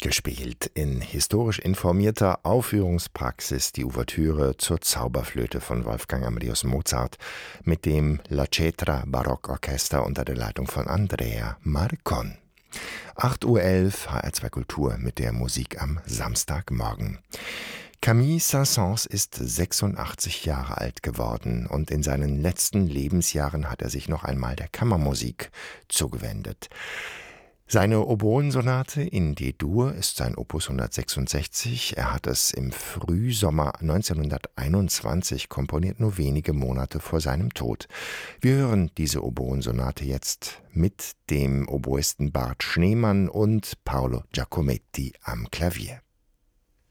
gespielt in historisch informierter Aufführungspraxis die Ouvertüre zur Zauberflöte von Wolfgang Amadeus Mozart mit dem La Cetra Barockorchester unter der Leitung von Andrea Marcon. 8:11 Uhr, HR2 Kultur mit der Musik am Samstagmorgen. Camille Saint-Saëns ist 86 Jahre alt geworden und in seinen letzten Lebensjahren hat er sich noch einmal der Kammermusik zugewendet. Seine Oboensonate in D-Dur ist sein Opus 166. Er hat es im Frühsommer 1921 komponiert, nur wenige Monate vor seinem Tod. Wir hören diese Oboensonate jetzt mit dem Oboisten Bart Schneemann und Paolo Giacometti am Klavier.